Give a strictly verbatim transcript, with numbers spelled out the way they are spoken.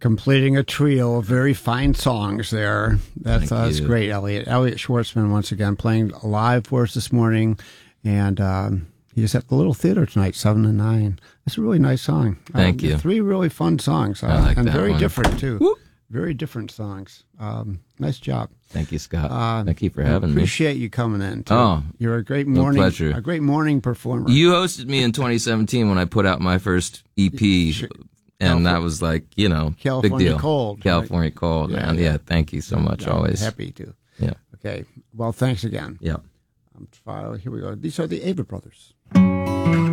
completing a trio of very fine songs there. That's, uh, that's great, Elliot. Elliot Schwartzman, once again, playing live for us this morning. And um, he's at the Little Theater tonight, seven to nine. That's a really nice song. Thank um, you. Three really fun songs. Uh, I like and that very one. different, too. Whoop. Very different songs. Um, nice job. Thank you, Scott. Uh, Thank you for having appreciate me. Appreciate you coming in, too. Oh, you're a great morning, pleasure. a great morning performer. You hosted me in twenty seventeen when I put out my first E P, Sure. and California, that was like, you know, California big deal. Cold. California right? Cold, Yeah, man. yeah. Yeah, thank you so much, I'm always. Happy to. Yeah. Okay. Well, thanks again. Yeah. Um, here we go. These are the Ava Brothers.